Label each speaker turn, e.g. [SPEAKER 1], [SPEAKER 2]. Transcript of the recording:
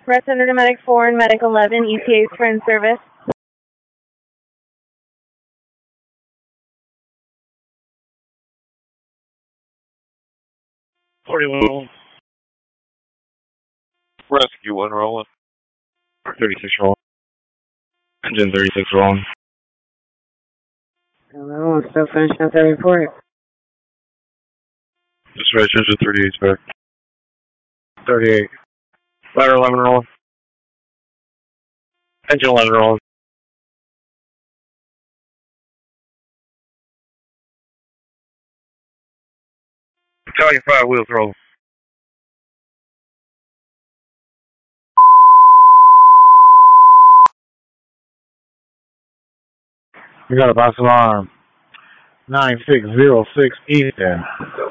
[SPEAKER 1] Red Center to Medic 4 and Medic 11, ETAs for in-service.
[SPEAKER 2] 41 rolling. Rescue 1 rolling. 36 rolling. Engine 36 rolling.
[SPEAKER 1] Hello, I'm still finishing up the report.
[SPEAKER 2] Dispatch engine 38 back. 38. Ladder 11 rolling. Engine 11 rolling. Battalion 5 wheels rolling.
[SPEAKER 3] We got a box alarm 9606 Eastern.